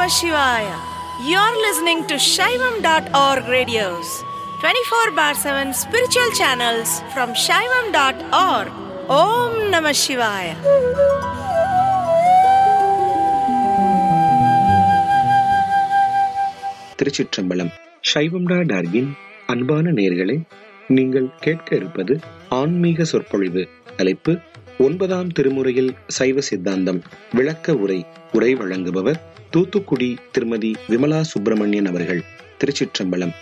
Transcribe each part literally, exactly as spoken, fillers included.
Namah Shivaya. You're listening to Shaivam dot org radios, twenty-four bar seven spiritual channels from Shaivam dot org. Om Namah Shivaya. திருச்சிற்றம்பலம். சைவம் dot ஆர்கின் அன்பான நேயர்களே, நீங்கள் கேட்க இருப்பது ஆன்மீக சொற்பொழிவு. தலைப்பு ஒன்பதாம் திருமுறையில் சைவ சித்தாந்தம் விளக்க உரை. உரை வழங்குபவர் தூத்துக்குடி திருமதி விமலா சுப்பிரமணியன் அவர்கள். திருச்சிற்றம்பலம்.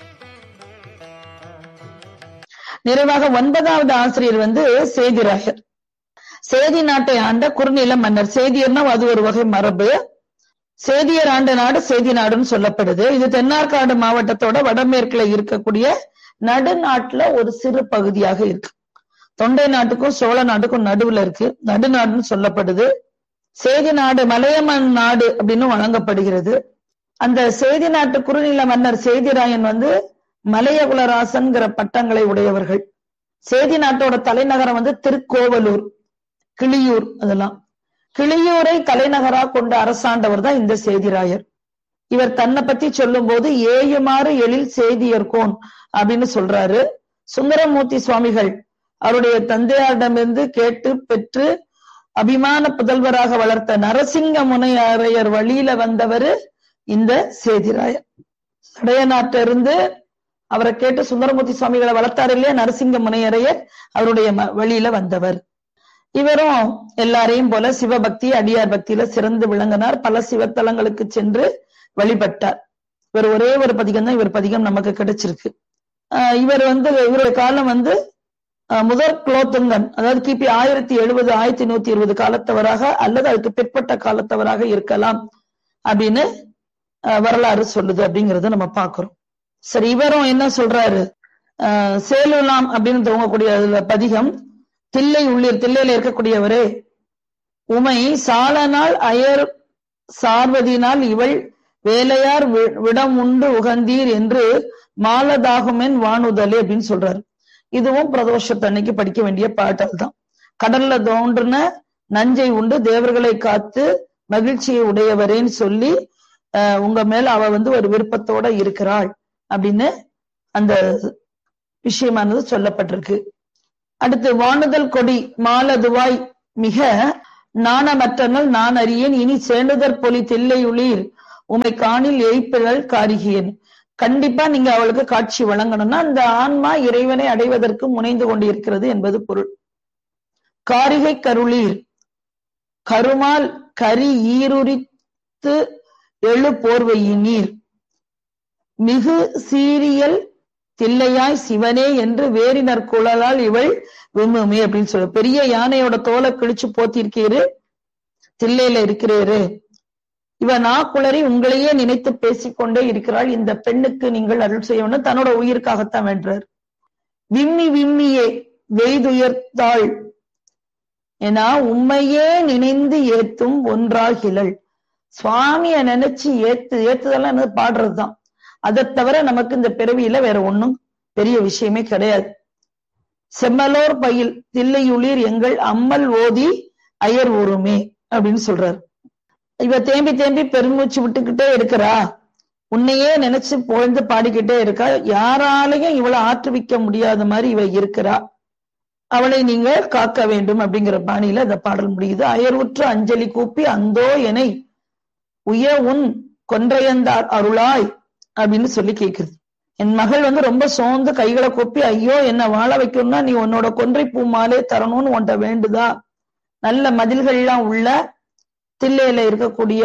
நிறைவாக ஒன்பதாவது ஆசிரியர் வந்து சேதிராயர். சேதி நாட்டை ஆண்ட குறுநில மன்னர். சேதியர்னா அது ஒரு வகை மரபு. சேதியர் ஆண்ட நாடு சேதி நாடுன்னு சொல்லப்படுது. இது தென்னார்காடு மாவட்டத்தோட வடமேற்குல இருக்கக்கூடிய நடுநாட்டுல ஒரு சிறு பகுதியாக இருக்கு. தொண்டை நாட்டுக்கும் சோழ நாட்டுக்கும் நடுவுல இருக்கு. நடுநாடுன்னு சொல்லப்படுது. சேதி நாடு மலையமன் நாடு அப்படின்னு வழங்கப்படுகிறது. அந்த சேதி நாட்டு குறுநில மன்னர் சேதிராயன் வந்து மலையகுலராசன்கிற பட்டங்களை உடையவர்கள். சேதி நாட்டோட தலைநகரம் வந்து திருக்கோவலூர், கிளியூர். அதெல்லாம் கிளியூரை தலைநகரா கொண்ட அரசாண்டவர் தான் இந்த சேதிராயர். இவர் தன்னை பத்தி சொல்லும் போது ஏயுமாறு எழில் சேதியர்கோன் அப்படின்னு சொல்றாரு. சுந்தரமூர்த்தி சுவாமிகள் அவருடைய தந்தையாரிடமிருந்து கேட்டு பெற்று அபிமான புதல்வராக வளர்த்த நரசிங்க முனையரையர் வழியில வந்தவர் இந்த சேதிராயர். சடைய நாட்டிலிருந்து அவரை கேட்டு சுந்தரமூர்த்தி சுவாமிகளை வளர்த்தாரு இல்லையா நரசிங்க முனையரையர், அவருடைய வழியில வந்தவர். இவரும் எல்லாரையும் போல சிவபக்தி அடியார் பக்தியில சிறந்து விளங்கினார். பல சிவத்தலங்களுக்கு சென்று வழிபட்டார். இவர் ஒரே ஒரு பதிகம் தான் இவர் பதிகம் நமக்கு கிடைச்சிருக்கு. ஆஹ் இவர் வந்து இவருடைய காலம் வந்து முதற் குலோத்துங்கன், அதாவது கிபி ஆயிரத்தி எழுபது ஆயிரத்தி நூத்தி இருபது காலத்தவராக அல்லது அதுக்கு பிற்பட்ட காலத்தவராக இருக்கலாம் அப்படின்னு வரலாறு சொல்லுது. அப்படிங்கறத நம்ம பாக்குறோம். சரி, இவரும் என்ன சொல்றாரு, அஹ் சேலுலாம் அப்படின்னு துவங்கக்கூடிய பதிகம். தில்லை உள்ளீர், தில்லையில இருக்கக்கூடியவரே, உமை சாலனால் அயர் சார்வதினால் இவள் வேலையார் விடம் உண்டு உகந்தீர் என்று மாலதாகுமென் வானுதலே அப்படின்னு சொல்றாரு. இதுவும் பிரதோஷத்தன்னைக்கு படிக்க வேண்டிய பாட்டல் தான். கடல்ல தோன்றுன நஞ்சை உண்டு தேவர்களை காத்து மகிழ்ச்சியை உடையவரேன்னு சொல்லி அஹ் உங்க மேல அவ வந்து ஒரு விருப்பத்தோட இருக்கிறாள் அப்படின்னு அந்த விஷயமானது சொல்லப்பட்டிருக்கு. அடுத்து வானுதல் கொடி மாலதுவாய் மிக நாணமற்றனல் நான் அறியேன் இனி சேண்டுதற் பொலி தில்லையுளீர் உமை காணில் எய்ப்பிழல் காரிகியன். கண்டிப்பா நீங்க அவளுக்கு காட்சி வழங்கணும்னா அந்த ஆன்மா இறைவனை அடைவதற்கு முனைந்து கொண்டிருக்கிறது என்பது பொருள். காரிகை கருளீர் கருமால் கரி ஈருரித்து எழு போர்வையினீர் மிகு சீரியல் தில்லையாய் சிவனே என்று வேறினர் குழலால் இவள் விம்முமே அப்படின்னு சொல்ற. பெரிய யானையோட தோலை கிழிச்சு போத்திருக்கீரு, தில்லையில இருக்கிறீரு, இவ நாக்குளறி உங்களையே நினைத்து பேசிக்கொண்டே இருக்கிறாள், இந்த பெண்ணுக்கு நீங்கள் அருள் செய்யணும், தன்னோட உயிருக்காகத்தான் வென்றார். விம்மி விம்மியே வெய்துயர்த்தாள் ஏன்னா உண்மையே நினைந்து ஏத்தும் ஒன்றாகிலள். சுவாமிய நினைச்சு ஏத்து ஏத்துதெல்லாம் என்ன பாடுறதுதான். அதை தவிர நமக்கு இந்த பிறவியில வேற ஒண்ணும் பெரிய விஷயமே கிடையாது. செம்மலோர் பயில் தில்லையுளீர் எங்கள் அம்மல் ஓதி அயர் ஊருமே அப்படின்னு சொல்றாரு. இவ தேம்பி தேம்பி பெருமூச்சு விட்டுக்கிட்டே இருக்கிறா, உன்னையே நினைச்சு புகழ்ந்து பாடிக்கிட்டே இருக்கா, யாராலையும் இவளை ஆற்றுவிக்க முடியாத மாதிரி இவ இருக்கிறா, அவளை நீங்க காக்க வேண்டும் அப்படிங்கிற பாணியில இந்த பாடல் முடியுது. அயர்வுற்று அஞ்சலி கூப்பி அந்தோ எனை உய உன் கொன்றையந்தார் அருளாய் அப்படின்னு சொல்லி கேக்குது. என் மகள் வந்து ரொம்ப சோர்ந்து கைகளை கூப்பி ஐயோ என்ன வாழ வைக்கணும்னா நீ உன்னோட கொன்றை பூ மாலே தரணும்னு உன்ட வேண்டுதா, நல்ல மதில்கள்லாம் உள்ள தில்லையில இருக்கக்கூடிய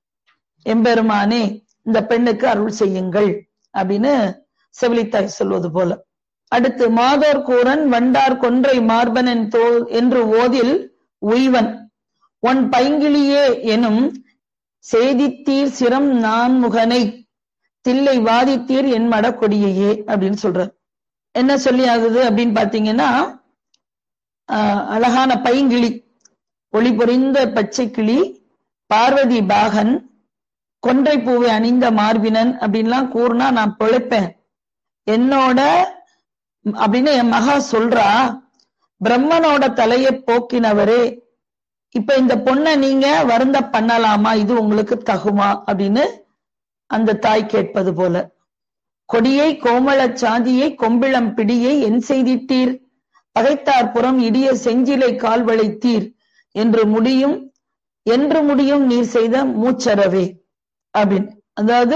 எம்பெருமானே இந்த பெண்ணுக்கு அருள் செய்யுங்கள் அப்படின்னு செவிலித்தாய் சொல்வது போல. அடுத்து மாதோர் கூரன் வண்டார் கொன்றை மார்பன் என்று ஓதில் உய்வன் ஒன் பைங்கிளியே எனும் செய்தித்தீர் சிரம் நான்முகனை தில்லை வாதித்தீர் என் மட கொடியையே அப்படின்னு சொல்றார். என்ன சொல்லி ஆகுது அப்படின்னு பாத்தீங்கன்னா, ஆஹ் அழகான பைங்கிளி, ஒளி பொறிந்த பச்சை கிளி, பார்வதி பாகன், கொன்றை பூவை அணிந்த மார்பினன் அப்படின்லாம் கூறுனா நான் பிழைப்பேன் என்னோட அப்படின்னு என் மகா சொல்றா. பிரம்மனோட தலையை போக்கினவரே, இப்ப இந்த பொண்ணை நீங்க வருந்த பண்ணலாமா, இது உங்களுக்கு தகுமா அப்படின்னு அந்த தாய் கேட்பது போல. கொடியை கோமள சாதியை கொம்பிளம் பிடியை என் செய்திட்டீர், பகைத்தார் புறம் இடிய செஞ்சிலை கால் வளைத்தீர் என்று முடியும் என்று முடியும் நீர் செய்த மூச்சரவே அப்படின்னு. அதாவது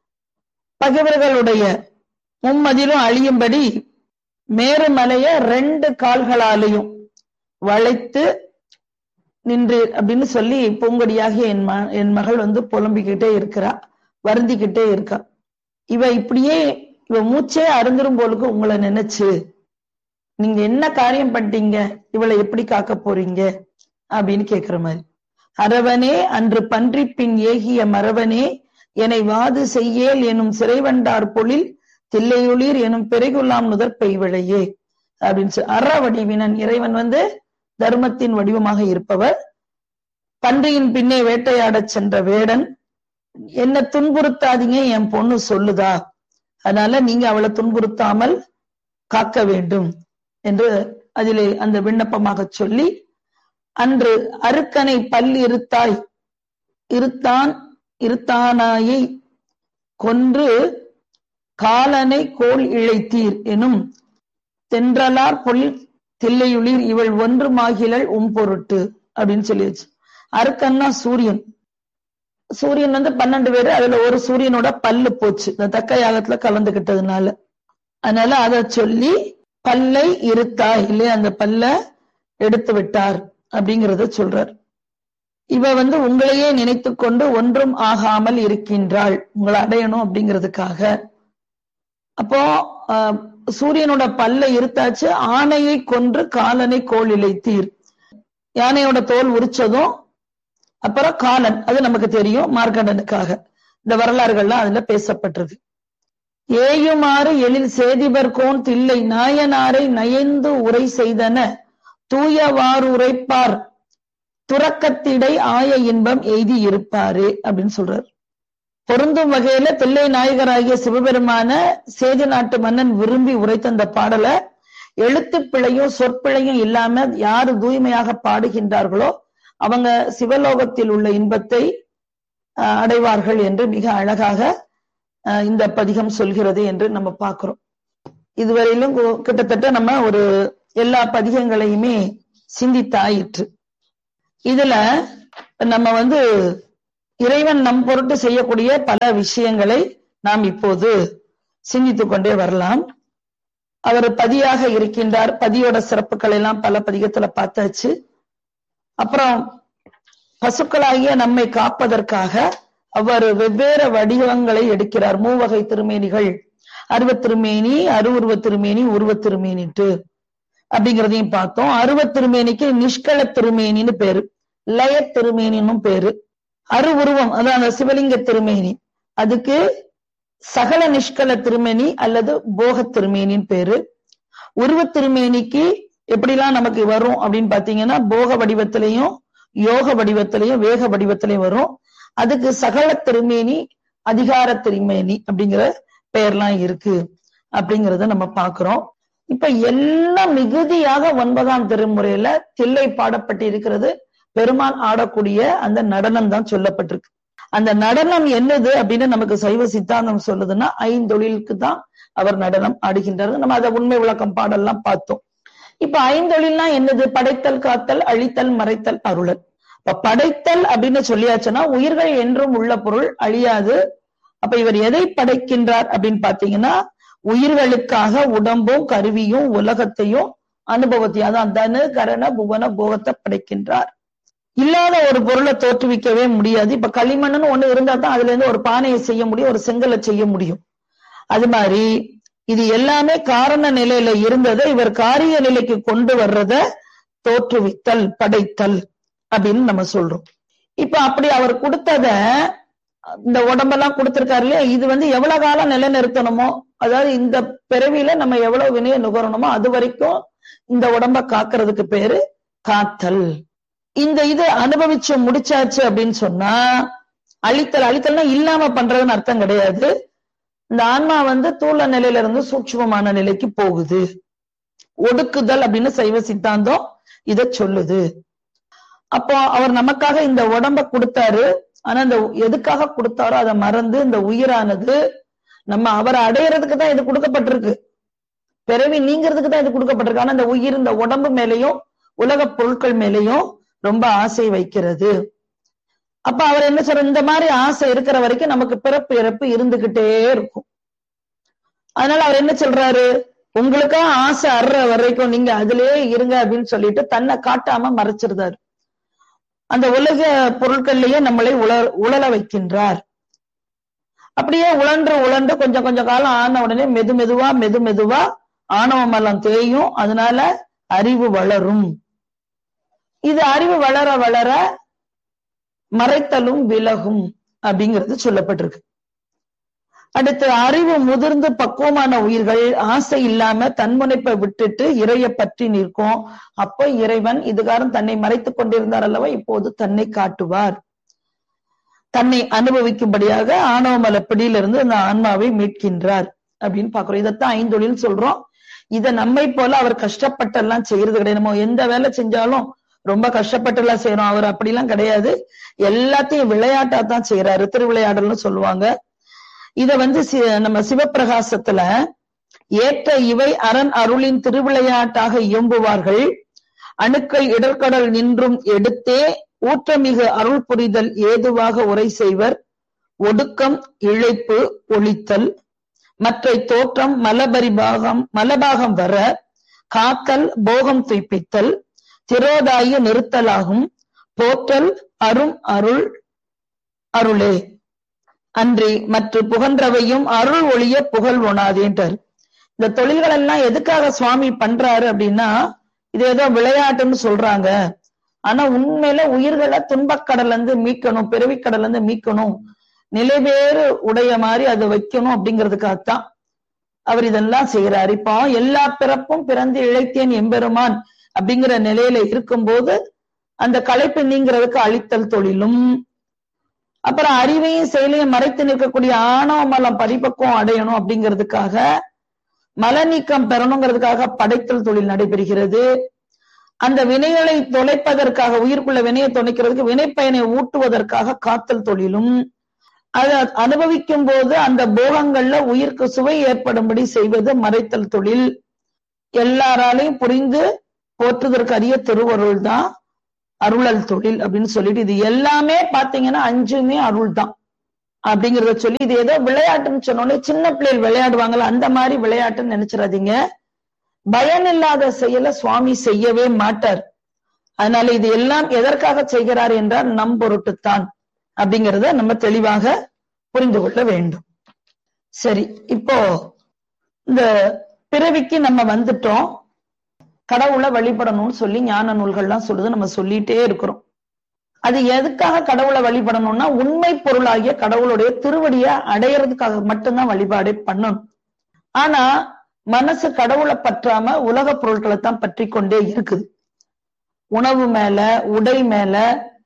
பகைவர்களுடைய மும்மதிலும் அழியும்படி மேருமலைய ரெண்டு கால்களாலையும் வளைத்து நின்று அப்படின்னு சொல்லி பூங்கொடியாகிய என் ம என் மகள் வந்து புலம்பிக்கிட்டே இருக்கிறா, வருந்திக்கிட்டே இருக்கா. இவ இப்படியே இவ மூச்சே அருந்துரும் போலுக்கு உங்களை நினைச்சு நீங்க என்ன காரியம் பண்ணிட்டீங்க, இவளை எப்படி காக்க போறீங்க அப்படின்னு கேக்குற மாதிரி. அரவனே அன்று பன்றி பின் ஏகிய மரவனே என்னை வாது செய்யேல் எனும் சிறைவண்டார் பொழில் தில்லையுளிர் எனும் பெருகுலாம் நுதற் பெய்விழையே அப்படின்னு சொல்லி. அற வடிவினன் இறைவன் வந்து தர்மத்தின் வடிவமாக இருப்பவர். பன்றியின் பின்னே வேட்டையாடச் சென்ற வேடன், என்ன துன்புறுத்தாதீங்க என் பொண்ணு சொல்லுதா, அதனால நீங்க அவளை துன்புறுத்தாமல் காக்க வேண்டும் என்று அதிலே அந்த விண்ணப்பமாக சொல்லி, அன்று அருக்கனை பல் இருத்தாய் இருத்தான் இருத்தானாயை கொன்று காலனை கோல் இழைத்தீர் எனும் தென்றலார் பொல் தில்லையுளிர் இவள் ஒன்று மாகிலள் உம் பொருட்டு அப்படின்னு சொல்லிடுச்சு. அருக்கன்னா சூரியன். சூரியன் வந்து பன்னெண்டு பேரு, அதுல ஒரு சூரியனோட பல்லு போச்சு இந்த தக்க யாகத்துல கலந்துகிட்டதுனால. அதனால அத சொல்லி பல்லை இருத்தாய் இல்லையா, அந்த பல்ல எடுத்து விட்டார் அப்படிங்கிறத சொல்றார். இவ வந்து உங்களையே நினைத்து கொண்டு ஒன்றும் ஆகாமல் இருக்கின்றாள், உங்களை அடையணும் அப்படிங்கிறதுக்காக. அப்போ அஹ் சூரியனோட பல்ல இருத்தாச்சு, ஆணையை கொன்று காலனை கோல் இழைத்தீர். யானையோட தோல் உரிச்சதும் அப்புறம் காலன், அது நமக்கு தெரியும், மார்க்கண்டனுக்காக. இந்த வரலாறுகள்லாம் அதுல பேசப்பட்டிருக்கு. ஏயுமாறு எழில் சேதிபர்கோன் தில்லை நாயனாரை நயந்து உரை செய்தன தூயவாறு உரைப்பார் துறக்கத்திடை ஆய இன்பம் எய்தி இருப்பாரு அப்படின்னு சொல்றார். பொருந்தும் வகையில தில்லை நாயகராகிய சிவபெருமான சேதி நாட்டு மன்னன் விரும்பி உரைத்த அந்த பாடலை எழுத்து பிழையும் சொற்பிழையும் இல்லாம யாரு தூய்மையாக பாடுகின்றார்களோ அவங்க சிவலோகத்தில் உள்ள இன்பத்தை அடைவார்கள் என்று மிக அழகாக இந்த பதிகம் சொல்கிறது என்று நம்ம பார்க்கிறோம். இதுவரையிலும் கிட்டத்தட்ட நம்ம ஒரு எல்லா பதிகங்களையுமே சிந்தித்தாயிற்று. இதுல நம்ம வந்து இறைவன் நம் பொருட்டு செய்யக்கூடிய பல விஷயங்களை நாம் இப்போது சிந்தித்துக் கொண்டே வரலாம். அவர் பதியாக இருக்கின்றார், பதியோட சிறப்புகள் எல்லாம் பல பதிகத்துல பார்த்தாச்சு. அப்புறம் பசுக்களாகிய நம்மை காப்பதற்காக அவர் வெவ்வேறு வடிவங்களை எடுக்கிறார். மூவகை திருமேனிகள், அருவத் திருமேனி, அருவுருவ திருமேனி, உருவ திருமேனிட்டு அப்படிங்கிறதையும் பார்த்தோம். அருவத் திருமேனிக்கு நிஷ்கள திருமேனின்னு பேரு, லய திருமேனின்னு பேரு. அரு உருவம் அதான் அந்த சிவலிங்க திருமேனி, அதுக்கு சகல நிஷ்கள திருமேனி அல்லது போக திருமேனின்னு பேரு. உருவ திருமேனிக்கு எப்படிலாம் நமக்கு வரும் அப்படின்னு பாத்தீங்கன்னா போக வடிவத்திலையும் யோக வடிவத்திலையும் வேக வடிவத்திலையும் வரும். அதுக்கு சகல திருமேனி, அதிகார திருமேனி அப்படிங்கிற பெயர்லாம் இருக்கு அப்படிங்கிறத நம்ம பாக்குறோம். இப்ப எல்லாம் மிகுதியாக ஒன்பதாம் திருமுறையில தில்லை பாடப்பட்டு இருக்கிறது பெருமான் ஆடக்கூடிய அந்த நடனம் தான் சொல்லப்பட்டிருக்கு. அந்த நடனம் என்னது அப்படின்னு நமக்கு சைவ சித்தாந்தம் சொல்லுதுன்னா ஐந்தொழிலுக்கு தான் அவர் நடனம் ஆடுகின்றார். நம்ம அதை உண்மை விளக்கம் பாடல்லாம் பார்த்தோம். இப்ப ஐந்தொழில்னா என்னது? படைத்தல், காத்தல், அழித்தல், மறைத்தல், அருளல். இப்ப படைத்தல் அப்படின்னு சொல்லியாச்சுன்னா உயிர்கள் என்றும் உள்ள பொருள் அழியாது. அப்ப இவர் எதை படைக்கின்றார் அப்படின்னு பாத்தீங்கன்னா உயிர்களுக்காக உடம்பும் கருவியும் உலகத்தையும் அனுபவத்தையும், அதான் தனு கரண புவன போகத்தை படைக்கின்றார். இல்லாத ஒரு பொருளை தோற்றுவிக்கவே முடியாது. இப்ப களிமண்ணுன்னு ஒண்ணு இருந்தா தான் அதுல இருந்து ஒரு பானையை செய்ய முடியும், ஒரு செங்கலை செய்ய முடியும். அது மாதிரி இது எல்லாமே காரண நிலையில இருந்ததை இவர் காரிய நிலைக்கு கொண்டு வர்றத தோற்றுவித்தல், படைத்தல் அப்படின்னு நம்ம சொல்றோம். இப்ப அப்படி அவர் கொடுத்தத இந்த உடம்பெல்லாம் கொடுத்திருக்காரு இல்லையா, இது வந்து எவ்வளவு காலம் நிலைநிறுத்தணுமோ, அதாவது இந்த பிறவியில நம்ம எவ்வளவு வினையை நுகரணுமோ அது வரைக்கும் இந்த உடம்ப காக்கிறதுக்கு பேரு காத்தல். இந்த இது அனுபவிச்சு முடிச்சாச்சு அப்படின்னு சொன்னா அழித்தல். அழித்தல்னா இல்லாம பண்றதுன்னு அர்த்தம் கிடையாது. இந்த ஆன்மா வந்து தூள நிலையில இருந்து சூட்சுமமான நிலைக்கு போகுது. ஒடுக்குதல் அப்படின்னு சைவ சித்தாந்தம் இத சொல்லுது. அப்போ அவர் நமக்காக இந்த உடம்ப கொடுத்தாரு. ஆனா இந்த எதுக்காக கொடுத்தாரோ அதை மறந்து இந்த உயிரானது நம்ம அவரை அடையறதுக்கு தான் இது கொடுக்கப்பட்டிருக்கு, பிறவி நீங்கிறதுக்கு தான் இது கொடுக்கப்பட்டிருக்கு. ஆனா இந்த உயிர் இந்த உடம்பு மேலையும் உலக பொருட்கள் மேலையும் ரொம்ப ஆசை வைக்கிறது. அப்ப அவர் என்ன சொல்ற, இந்த மாதிரி ஆசை இருக்கிற வரைக்கும் நமக்கு பிறப்பு இறப்பு இருந்துகிட்டே இருக்கும். அதனால அவர் என்ன சொல்றாரு, உங்களுக்கா ஆசை அற வரைக்கும் நீங்க அதுலயே இருங்க அப்படின்னு சொல்லிட்டு தன்னை காட்டாம மறைச்சிருந்தாரு. அந்த உலக பொருட்கள்லயே நம்மளை உல உழல வைக்கின்றார். அப்படியே உழன்று உழன்று கொஞ்சம் கொஞ்சம் காலம் ஆன உடனே மெது மெதுவா மெது மெதுவா ஆணவம் எல்லாம் தேயும். அதனால அறிவு வளரும். இது அறிவு வளர வளர மறைத்தலும் விலகும் அப்படிங்கிறது சொல்லப்பட்டிருக்கு. அடுத்து அறிவு முதிர்ந்து பக்குவமான உயிர்கள் ஆசை இல்லாம தன்முனைப்பை விட்டுட்டு இறைய பற்றி நிற்கும். அப்ப இறைவன் இதுகாரம் தன்னை மறைத்துக் கொண்டிருந்தார் அல்லவா, இப்போது தன்னை காட்டுவார். தன்னை அனுபவிக்கும்படியாக ஆணவமல பிடியிலிருந்து அந்த ஆன்மாவை மீட்கின்றார் அப்படின்னு பாக்குறோம். இதைத்தான் ஐந்தொழில் சொல்றோம். இதை நம்மை போல அவர் கஷ்டப்பட்டு எல்லாம் செய்யறது கிடையாது. நம்ம எந்த வேலை செஞ்சாலும் ரொம்ப கஷ்டப்பட்டு எல்லாம் செய்யறோம். அவர் அப்படிலாம் கிடையாது. எல்லாத்தையும் விளையாட்டா தான் செய்யறாரு. திருவிளையாடல்னு சொல்லுவாங்க. இத வந்து நம்ம சிவப்பிரகாசத்துல ஏற்ற இவை அரண் அருளின் திருவிளையாட்டாக இயம்புவார்கள். அணுக்கள் இடர்கடல் நின்றும் எடுத்தே ஊற்றமிகு அருள் புரிதல் ஏதுவாக உரை செய்வர். ஒடுக்கம் இழைப்பு ஒளித்தல் மற்றை தோற்றம் மலபரிபாகம் மலபாகம் வர காத்தல் போகம் துய்ப்பித்தல் திரோதாய நிறுத்தலாகும். போற்றல் அரும் அருள் அருளே அன்றி மற்ற புகன்றவையும் அருள் ஒளிய புகழ் ஒணாதேன்றார். இந்த தொழில்கள் எல்லாம் எதுக்காக சுவாமி பண்றாரு அப்படின்னா, இது ஏதோ விளையாட்டுன்னு சொல்றாங்க. ஆனா உண்மையில உயிர்களை துன்பக்கடல்ல இருந்து மீட்கணும், பிறவிக்கடல்ல இருந்து மீட்கணும், நிலைவேறு உடைய மாதிரி அதை வைக்கணும் அப்படிங்கிறதுக்காகத்தான் அவர் இதெல்லாம் செய்யறாரு. இப்போ எல்லா பிறப்பும் பிறந்து இழைத்தேன் எம்பெருமான் அப்படிங்கிற நிலையில இருக்கும்போது அந்த களைப்பு நீங்கிறதுக்கு அழித்தல் தொழிலும், அப்புறம் அறிவையும் செயலையும் மறைத்து நிற்கக்கூடிய ஆணவ மலம் பரிபக்குவம் அடையணும் அப்படிங்கிறதுக்காக மல நீக்கம் பெறணுங்கிறதுக்காக படைத்தல் தொழில் நடைபெறுகிறது. அந்த வினைகளை தொலைப்பதற்காக உயிர்க்குள்ள வினையை தொலைக்கிறதுக்கு வினைப்பயனை ஊட்டுவதற்காக காத்தல் தொழிலும், அதை அனுபவிக்கும் போது அந்த போகங்கள்ல உயிருக்கு சுவை ஏற்படும்படி செய்வது மறைத்தல் தொழில். எல்லாராலையும் புரிந்து போற்றுவதற்கு அரிய திருவருள் தான் அருளல் தொழில் அப்படின்னு சொல்லிட்டு, இது எல்லாமே பாத்தீங்கன்னா அஞ்சுமே அருள் தான் அப்படிங்கிறத சொல்லி, இது ஏதோ விளையாட்டுன்னு சொன்னோன்னே சின்ன பிள்ளைகள் விளையாடுவாங்கல்ல அந்த மாதிரி விளையாட்டுன்னு நினைச்சிடாதீங்க. பயன் இல்லாத செயலை சுவாமி செய்யவே மாட்டார். அதனால இது எல்லாம் எதற்காக செய்கிறார் என்றால் நம் பொருட்டுத்தான் அப்படிங்கிறத நம்ம தெளிவாக புரிந்து கொள்ள வேண்டும். சரி, இப்போ இந்த பிறவிக்கு நம்ம வந்துட்டோம். கடவுளை வழிபடணும்னு சொல்லி ஞான நூல்கள்லாம் சொல்லுது, நம்ம சொல்லிட்டே இருக்கிறோம். அது எதுக்காக கடவுளை வழிபடணும்னா உண்மை பொருளாகிய கடவுளுடைய திருவடியை அடையறதுக்காக மட்டும்தான் வழிபாடே பண்ணணும். ஆனா மனசு கடவுளை பற்றாம உலக பொருட்களை தான் பற்றி கொண்டே இருக்குது. உணவு மேல, உடை மேல,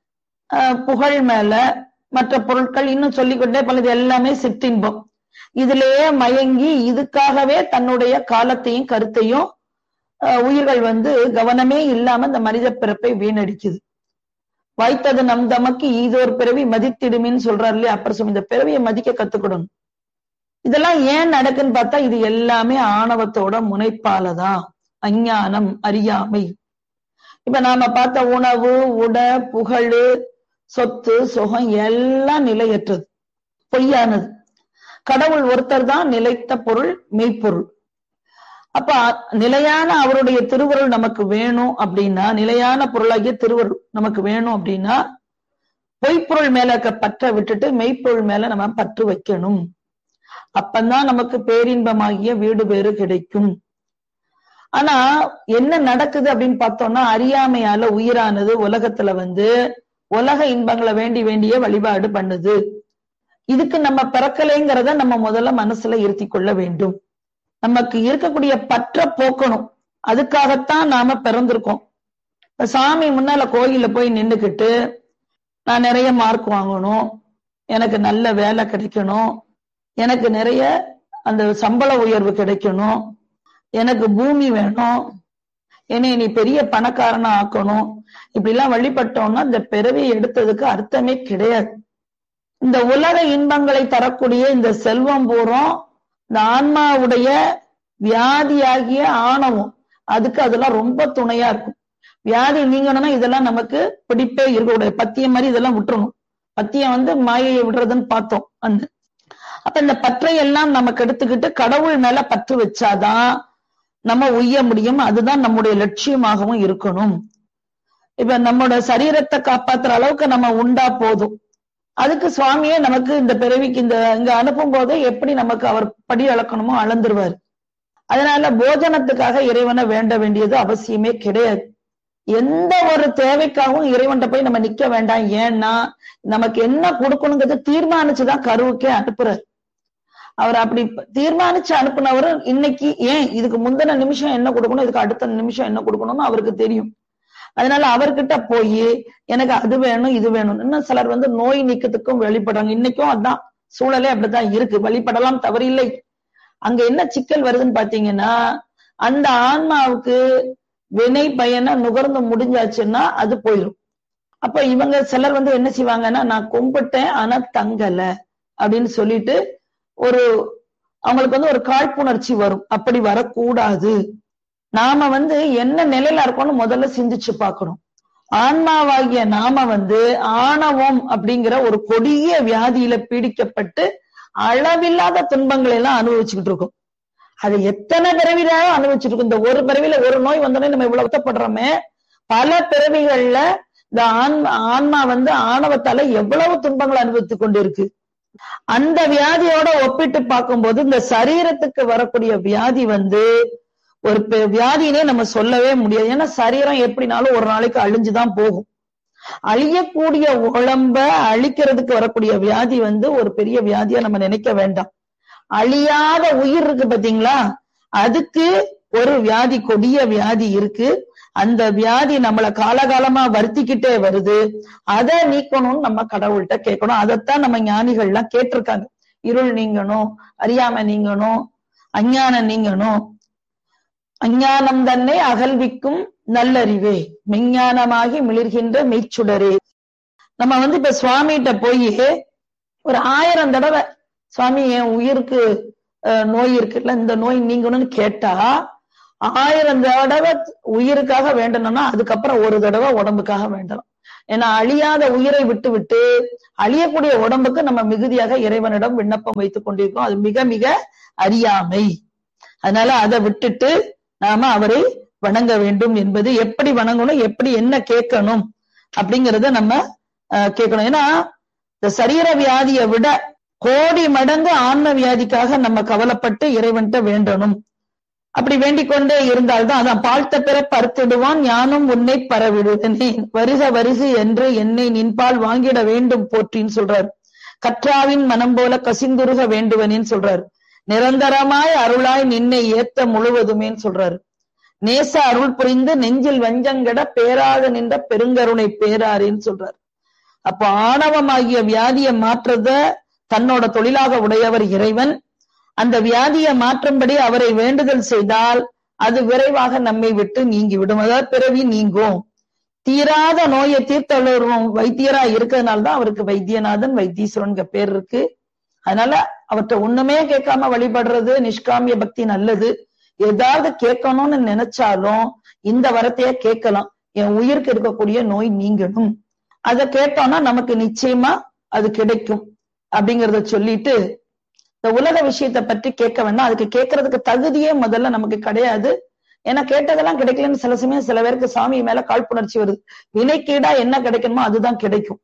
புகழ் மேல, மற்ற பொருட்கள் இன்னும் சொல்லிக்கொண்டே பல எல்லாமே சிற்றின்பம். இதுலயே மயங்கி இதுக்காகவே தன்னுடைய காலத்தையும் கருத்தையும் உயிர்கள் வந்து கவனமே இல்லாம இந்த மனித பிறப்பை வீணடிக்குது. வாய்த்தது நம் தமக்கு ஈதோர் பிறவி மதித்திடுமின்னு சொல்றாரு இல்லையா, அப்புறம் இந்த பிறவியை மதிக்க கத்துக்கிடணும். இதெல்லாம் ஏன் நடக்குன்னு பார்த்தா இது எல்லாமே ஆணவத்தோட முனைப்பாலதான், அஞ்ஞானம், அறியாமை. இப்ப நாம பார்த்த உணவு, உடை, புகழ், சொத்து, சுகம் எல்லாம் நிலையற்றது, பொய்யானது. கடவுள் ஒருத்தர் தான் நிலைத்த பொருள், மெய்ப்பொருள். அப்ப நிலையான அவருடைய திருவருள் நமக்கு வேணும் அப்படின்னா, நிலையான பொருளாகிய திருவருள் நமக்கு வேணும் அப்படின்னா பொய்ப்பொருள் மேல பற்ற விட்டுட்டு மெய்ப்பொருள் மேல நம்ம பற்று வைக்கணும். அப்பந்தான் நமக்கு பேரின்பமாகிய வீடு பேறு கிடைக்கும். ஆனா என்ன நடக்குது அப்படின்னு பார்த்தோம்னா, அறியாமையால உயிரானது உலகத்துல வந்து உலக இன்பங்களை வேண்டி வேண்டிய வழிபாடு பண்ணுது. இதுக்கு நம்ம பிறக்கலைங்கிறத நம்ம முதல்ல மனசுல இருத்தி கொள்ள வேண்டும். நமக்கு இருக்கக்கூடிய பற்ற போக்கணும். அதுக்காகத்தான் நாம பிறந்திருக்கோம். சாமி முன்னால கோயில போய் நின்றுக்கிட்டு நான் நிறைய மார்க் வாங்கணும், எனக்கு நல்ல வேலை கிடைக்கணும், எனக்கு நிறைய அந்த சம்பள உயர்வு கிடைக்கணும், எனக்கு பூமி வேணும், என்னை நீ பெரிய பணக்காரனா ஆக்கணும், இப்படி எல்லாம் வழிபட்டோம்னா இந்த பிறவியை எடுத்ததுக்கு அர்த்தமே கிடையாது. இந்த உலக இன்பங்களை தரக்கூடிய இந்த செல்வம் பூரம் இந்த ஆன்மாவுடைய வியாதியாகிய ஆணவம், அதுக்கு அதெல்லாம் ரொம்ப துணையா இருக்கும். வியாதி நீங்கணும்னா இதெல்லாம் நமக்கு பிடிப்பே இருக்கக்கூடாது. பத்தியம் மாதிரி இதெல்லாம் விட்டுறணும். பத்தியம் வந்து மாயையை விடுறதுன்னு பார்த்தோம். அந்த அப்ப இந்த பற்றை எல்லாம் நமக்கு எடுத்துக்கிட்டு கடவுள் மேல பற்று வச்சாதான் நம்ம உய்ய முடியும். அதுதான் நம்முடைய லட்சியமாகவும் இருக்கணும். இப்ப நம்மளோட சரீரத்தை காப்பாத்துற அளவுக்கு நம்ம உண்டா போதும். அதுக்கு சுவாமியே நமக்கு இந்த பிறவிக்கு இந்த இங்க அனுப்பும் போது எப்படி நமக்கு அவர் படி அளக்கணுமோ அளந்துருவாரு. அதனால போஜனத்துக்காக இறைவனை வேண்ட வேண்டியது அவசியமே கிடையாது. எந்த ஒரு தேவைக்காகவும் இறைவன்கிட்ட போய் நம்ம நிக்க வேண்டாம். ஏன்னா நமக்கு என்ன கொடுக்கணுங்கிறது தீர்மானிச்சுதான் கருவுக்கே அனுப்புறாரு. அவர் அப்படி தீர்மானிச்சு அனுப்புனவர் இன்னைக்கு ஏன் இதுக்கு முந்தின நிமிஷம் என்ன கொடுக்கணும், இதுக்கு அடுத்த நிமிஷம் என்ன கொடுக்கணும்னு அவருக்கு தெரியும். அதனால அவர்கிட்ட போய் எனக்கு அது வேணும் இது வேணும். இன்னும் சிலர் வந்து நோய் நீக்கத்துக்கும் வெளிப்படுறாங்க. இன்னைக்கும் அதான் சூழலே அப்படித்தான் இருக்கு. வழிபடலாம், தவறில்லை. அங்க என்ன சிக்கல் வருதுன்னு பாத்தீங்கன்னா, அந்த ஆன்மாவுக்கு வினை பயனை நுகர்ந்து முடிஞ்சாச்சுன்னா அது போயிடும். அப்ப இவங்க சிலர் வந்து என்ன செய்வாங்கன்னா, நான் கும்பிட்டேன் ஆனா தங்கல அப்படின்னு சொல்லிட்டு ஒரு அவங்களுக்கு வந்து ஒரு காழ்ப்புணர்ச்சி வரும். அப்படி வரக்கூடாது. நாம வந்து என்ன நிலையில இருக்கோம்னு முதல்ல சிந்திச்சு பார்க்கணும். ஆன்மாவாகிய நாம வந்து ஆணவம் அப்படிங்கிற ஒரு கொடிய வியாதியில பீடிக்கப்பட்டு அளவில்லாத துன்பங்களை எல்லாம் அனுபவிச்சுக்கிட்டு இருக்கோம். அது எத்தனை பிறவிலாலும் அனுபவிச்சுட்டு இருக்கோம். இந்த ஒரு பிறவில ஒரு நோய் வந்தோடனே நம்ம இவ்வளவு வருத்தப்படுறோமே, பல பிறவிகள்ல இந்த ஆன்மா ஆன்மா வந்து ஆணவத்தால எவ்வளவு துன்பங்களை அனுபவித்துக் கொண்டு இருக்கு. அந்த வியாதியோட ஒப்பிட்டு பார்க்கும்போது இந்த சரீரத்துக்கு வரக்கூடிய வியாதி வந்து ஒரு வியாதினே நம்ம சொல்லவே முடியாது. ஏன்னா சரீரம் எப்படினாலும் ஒரு நாளைக்கு அழிஞ்சுதான் போகும். அழியக்கூடிய உடம்ப அழிக்கிறதுக்கு வரக்கூடிய வியாதி வந்து ஒரு பெரிய வியாதியா நம்ம நினைக்க வேண்டாம். அழியாத உயிர் இருக்கு பாத்தீங்களா, அதுக்கு ஒரு வியாதி, கொடிய வியாதி இருக்கு. அந்த வியாதி நம்மளை காலகாலமா வருத்திக்கிட்டே வருது. அதை நீக்கணும்னு நம்ம கடவுள்கிட்ட கேட்கணும். அதைத்தான் நம்ம ஞானிகள் எல்லாம் கேட்டிருக்காங்க. இருள் நீங்கணும், அறியாம நீங்கணும், அஞ்ஞானம் நீங்கணும். அஞ்ஞானம் தன்னை அகல்விக்கும் நல்லறிவே, மெஞ்ஞானமாகி மிளிர்கின்ற மெய்ச்சுடரே. நம்ம வந்து இப்ப சுவாமிகிட்ட போய் ஒரு ஆயிரம் தடவை சுவாமி என் உயிருக்கு நோய் இருக்குல்ல, இந்த நோய் நீங்கணும்னு கேட்டா ஆயிரம் தடவை உயிருக்காக வேண்டணும்னா அதுக்கப்புறம் ஒரு தடவை உடம்புக்காக வேண்டணும். ஏன்னா அழியாத உயிரை விட்டு விட்டு அழியக்கூடிய உடம்புக்கு நம்ம மிகுதியாக இறைவனிடம் விண்ணப்பம் வைத்துக் கொண்டிருக்கோம். அது மிக மிக அறியாமை. அதனால அதை விட்டுட்டு நாம அவரை வணங்க வேண்டும். என்பது எப்படி வணங்கணும், எப்படி என்ன கேட்கணும் அப்படிங்கறத நம்ம அஹ் கேட்கணும். ஏன்னா இந்த சரீர வியாதியை விட கோடி மடங்கு ஆன்ம வியாதிக்காக நம்ம கவலைப்பட்டு இறைவன்கிட்ட வேண்டணும். அப்படி வேண்டிக் கொண்டே இருந்தால்தான் அதான் பாழ்த்த பிற பருத்திடுவான் ஞானம் உன்னை பரவிடுவேனே வருக வருக என்று என்னை நின்பால் வாங்கிட வேண்டும் போற்றின்னு சொல்றாரு. கற்றாவின் மனம் போல கசிந்துருக வேண்டுவனேன்னு சொல்றாரு. நிரந்தரமாய் அருளாய் நின்னை ஏத்த முழுவதுமேன்னு சொல்றாரு. நேச அருள் புரிந்து நெஞ்சில் வஞ்சங்கட பேராக நின்ற பெருங்கருணை பேராரின்னு சொல்றாரு. அப்ப ஆணவமாகிய வியாதியை மாற்றத தன்னோட தொழிலாக உடையவர் இறைவன். அந்த வியாதியை மாற்றும்படி அவரை வேண்டுதல் செய்தால் அது விரைவாக நம்மை விட்டு நீங்கி விடும். அதாவது பிறவி நீங்கும். தீராத நோயை தீர்த்தழும் வைத்தியரா இருக்கிறதுனால்தான் அவருக்கு வைத்தியநாதன் வைத்தீஸ்வரன் பேர் இருக்கு. அதனால அவர்கிட்ட ஒண்ணுமே கேட்காம வழிபடுறது நிஷ்காமிய பக்தி நல்லது. ஏதாவது கேட்கணும்னு நினைச்சாலும் இந்த வரத்தைய கேட்கலாம். என் உயிருக்கு இருக்கக்கூடிய நோய் நீங்கணும், அதை கேட்டோம்னா நமக்கு நிச்சயமா அது கிடைக்கும் அப்படிங்கறத சொல்லிட்டு இந்த உலக விஷயத்தை பற்றி கேட்க வேண்டாம். அதுக்கு கேட்கறதுக்கு தகுதியே முதல்ல நமக்கு கிடையாது. ஏன்னா கேட்டதெல்லாம் கிடைக்கலன்னு சில சமயம் சில பேருக்கு சாமி மேல காழ்ப்புணர்ச்சி வருது. வினைக்கீடா என்ன கிடைக்கணுமோ அதுதான் கிடைக்கும்.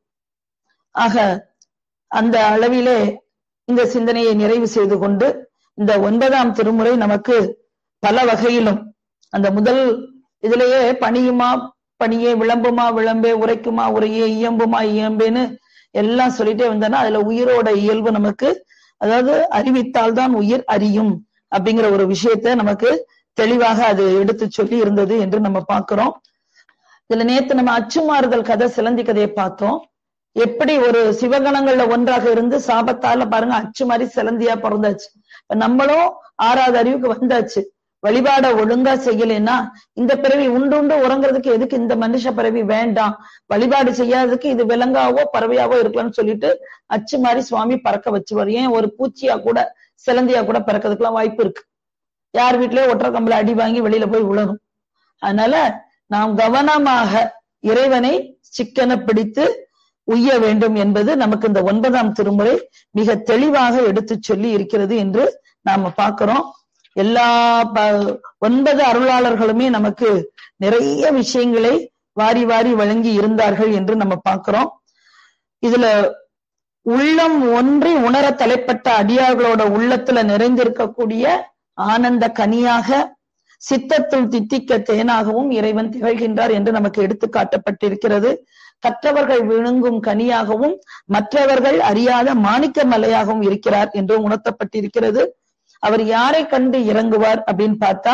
ஆக அந்த அளவிலே இந்த சிந்தனையை நிறைவு செய்து கொண்டு இந்த ஒன்பதாம் திருமுறை நமக்கு பல வகையிலும் அந்த முதல் இதுலயே பணியுமா பணியே, விளம்புமா விளம்பே, உரைக்குமா உரையே, இயம்புமா இயம்பேன்னு எல்லாம் சொல்லிட்டே வந்தோன்னா அதுல உயிரோட இயல்பு நமக்கு, அதாவது அறிவித்தால்தான் உயிர் அறியும் அப்படிங்கிற ஒரு விஷயத்த நமக்கு தெளிவாக அது எடுத்து சொல்லி இருந்தது என்று நம்ம பார்க்கிறோம். இதுல நேத்து நம்ம அச்சுமாறுதல் கதை, சிலந்தி கதையை பார்த்தோம். எப்படி ஒரு சிவகணங்கள்ல ஒன்றாக இருந்து சாபத்தால பாருங்க அச்சு மாதிரி சிலந்தியா பிறந்தாச்சு. நம்மளும் ஆறாவது அறிவுக்கு வந்தாச்சு. வழிபாட ஒழுங்கா செய்யலைன்னா இந்த பிறவி உண்டு உண்டு உறங்குறதுக்கு எதுக்கு இந்த மனுஷ பிறவி வேண்டாம், வழிபாடு செய்யாததுக்கு இது விலங்காவோ பறவையாவோ இருக்கலாம்னு சொல்லிட்டு அச்சு மாதிரி சுவாமி பறக்க வச்சுவார். ஏன் ஒரு பூச்சியா கூட சிலந்தியா கூட பறக்கிறதுக்கெல்லாம் வாய்ப்பு இருக்கு. யார் வீட்லயே ஒற்றை கம்பளை அடி வாங்கி வெளியில போய் விழணும். அதனால நாம் கவனமாக இறைவனை சிக்கன பிடித்து உய்ய வேண்டும் என்பது நமக்கு இந்த ஒன்பதாம் திருமுறை மிக தெளிவாக எடுத்து சொல்லி இருக்கிறது என்று நாம பார்க்கிறோம். எல்லா ஒன்பது அருளாளர்களுமே நமக்கு நிறைய விஷயங்களை வாரி வாரி வழங்கி இருந்தார்கள் என்று நம்ம பார்க்கிறோம். இதுல உள்ளம் ஒன்றி உணர தலைப்பட்ட அடியார்களோட உள்ளத்துல நிறைந்திருக்கக்கூடிய ஆனந்த கனியாக சித்தத்துள் தித்திக்க தேனாகவும் இறைவன் திகழ்கின்றார் என்று நமக்கு எடுத்து காட்டப்பட்டிருக்கிறது. கற்றவர்கள் விழுங்கும் கனியாகவும் மற்றவர்கள் அறியாத மாணிக்க மலையாகவும் இருக்கிறார் என்று உணர்த்தப்பட்டிருக்கிறது. அவர் யாரை கண்டு இறங்குவார் அப்படின்னு பார்த்தா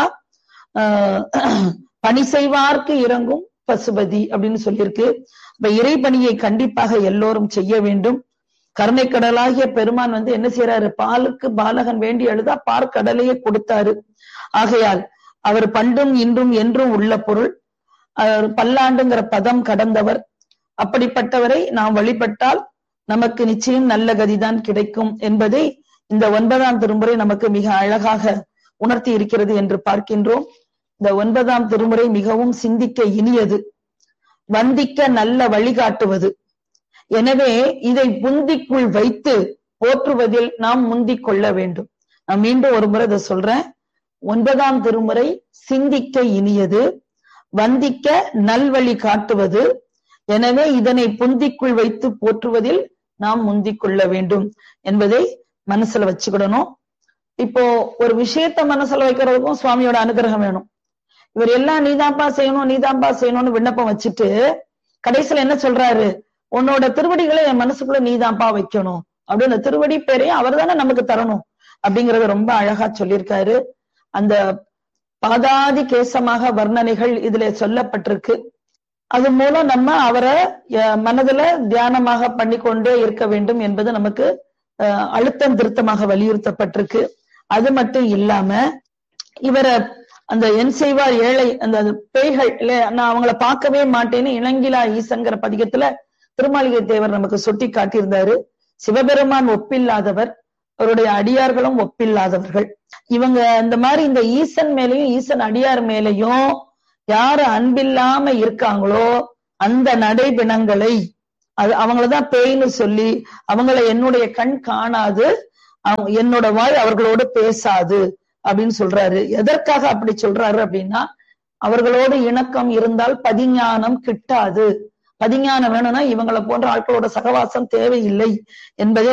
ஆஹ் பணி செய்வார்க்கு இறங்கும் பசுபதி அப்படின்னு சொல்லியிருக்கு. இப்ப இறைபணியை கண்டிப்பாக எல்லோரும் செய்ய வேண்டும். கருணை கடலாகிய பெருமான் வந்து என்ன செய்யறாரு, பாலுக்கு பாலகன் வேண்டி எழுதா பார்க்கடலையே கொடுத்தாரு. ஆகையால் அவர் பண்டும் இன்றும் என்றும் உள்ள பொருள், பல்லாண்டுங்கிற பதம் கடந்தவர். அப்படிப்பட்டவரை நாம் வழிபட்டால் நமக்கு நிச்சயம் நல்ல கதிதான் கிடைக்கும் என்பதை இந்த ஒன்பதாம் திருமுறை நமக்கு மிக அழகாக உணர்த்தி இருக்கிறது என்று பார்க்கின்றோம். இந்த ஒன்பதாம் திருமுறை மிகவும் சிந்திக்க இனியது, வந்திக்க நல்ல வழிகாட்டுவது. எனவே இதை புந்திக்குள் வைத்து போற்றுவதில் நாம் முந்திக் கொள்ள வேண்டும். நான் மீண்டும் ஒரு முறை இதை சொல்றேன். ஒன்பதாம் திருமுறை சிந்திக்க இனியது, வந்திக்க நல்வழி காட்டுவது. எனவே இதனை புந்திக்குள் வைத்து போற்றுவதில் நாம் முந்திக் கொள்ள வேண்டும் என்பதை மனசுல வச்சுக்கிடணும். இப்போ ஒரு விஷயத்த மனசுல வைக்கிறதுக்கும் சுவாமியோட அனுகிரகம் வேணும். இவர் எல்லாம் நீதான்பா செய்யணும் நீதான்பா செய்யணும்னு விண்ணப்பம் வச்சுட்டு கடைசியில என்ன சொல்றாரு, உன்னோட திருவடிகளை என் மனசுக்குள்ள நீதான்பா வைக்கணும் அப்படின்னு திருவடி பேரையும் அவர் தானே நமக்கு தரணும் அப்படிங்கறத ரொம்ப அழகா சொல்லியிருக்காரு. அந்த பாதாதி கேசமாக வர்ணனைகள் இதுல சொல்லப்பட்டிருக்கு. அது மூலம் நம்ம அவரை மனதுல தியானமாக பண்ணி கொண்டே இருக்க வேண்டும் என்பது நமக்கு அஹ் அழுத்தம் திருத்தமாக வலியுறுத்தப்பட்டிருக்கு. அது மட்டும் இல்லாம இவரை அந்த என் செய்வார் ஏழை அந்த பேய்கள் இல்ல, நான் அவங்கள பார்க்கவே மாட்டேன்னு இளங்கிலா ஈசன்கிற பதிகத்துல திருமாளிகை தேவர் நமக்கு சுட்டி காட்டியிருந்தாரு. சிவபெருமான் ஒப்பில்லாதவர், அவருடைய அடியார்களும் ஒப்பில்லாதவர்கள். இவங்க இந்த மாதிரி இந்த ஈசன் மேலையும் ஈசன் அடியார் மேலையும் யாரு அன்பில்லாம இருக்காங்களோ அந்த நடைபிணங்களை அது அவங்களதான் பேய்னு சொல்லி அவங்கள என்னுடைய கண் காணாது, என்னோட வாய் அவர்களோடு பேசாது அப்படின்னு சொல்றாரு. எதற்காக அப்படி சொல்றாரு அப்படின்னா, அவர்களோடு இணக்கம் இருந்தால் பதிஞானம் கிட்டாது. பதிஞானம் வேணும்னா இவங்களை போன்ற ஆட்களோட சகவாசம் தேவையில்லை என்பதை